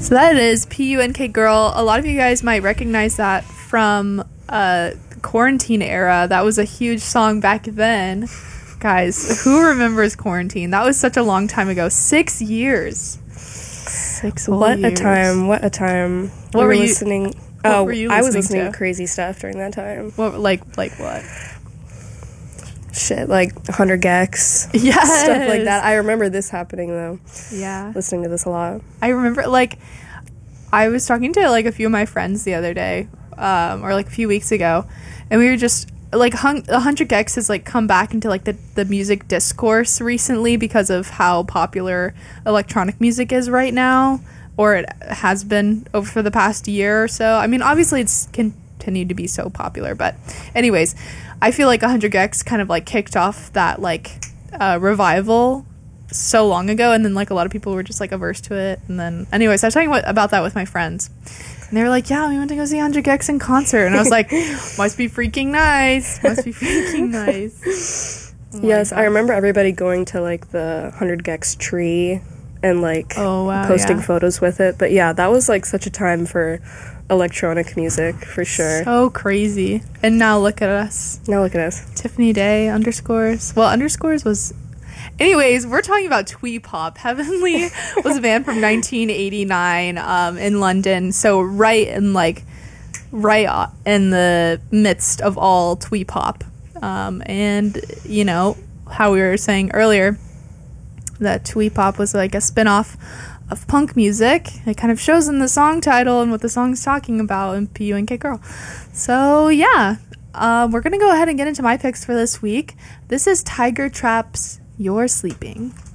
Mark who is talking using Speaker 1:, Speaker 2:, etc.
Speaker 1: So that is PUNK Girl. A lot of you guys might recognize that from Quarantine era. That was a huge song back then. Guys, who remembers Quarantine? That was such a long time ago. 6 years. 6 whole
Speaker 2: What
Speaker 1: years.
Speaker 2: a time. What a time.
Speaker 1: What were you
Speaker 2: listening?
Speaker 1: What were you
Speaker 2: I was
Speaker 1: listening
Speaker 2: listening
Speaker 1: to?
Speaker 2: to crazy stuff during that time.
Speaker 1: What, like what?
Speaker 2: Shit, like 100 Gex.
Speaker 1: Yes.
Speaker 2: Stuff like that. I remember this happening, though.
Speaker 1: Yeah.
Speaker 2: Listening to this a lot.
Speaker 1: I remember, like, I was talking to, like, a few of my friends the other day, or, like, a few weeks ago, and we were just, like, 100 Gex has, like, come back into, like, the music discourse recently because of how popular electronic music is right now, or it has been over the past year or so. I mean, obviously, it's continued to be so popular, but anyways, I feel like 100 Gex kind of, like, kicked off that, like, revival so long ago, and then, like, a lot of people were just, like, averse to it. And then anyways, I was talking about that with my friends, and they were like, yeah, we went to go see 100 Gex in concert, and I was like, must be freaking nice. Oh
Speaker 2: Yes,
Speaker 1: God.
Speaker 2: I remember everybody going to, like, the 100 Gex tree and, like,
Speaker 1: Oh, wow,
Speaker 2: posting
Speaker 1: yeah.
Speaker 2: photos with it. But yeah, that was, like, such a time for electronic music, for sure.
Speaker 1: So crazy. And now look at us.
Speaker 2: Now look at us.
Speaker 1: Tiffany Day underscores. Well, underscores was... Anyways, we're talking about twee pop. Heavenly was a band from 1989 in London. So right in the midst of all twee pop. And, you know, how we were saying earlier, that twee pop was like a spin-off of punk music. It kind of shows in the song title and what the song's talking about in PUNK Girl. So, yeah. We're going to go ahead and get into my picks for this week. This is Tiger Trap's You're Sleeping.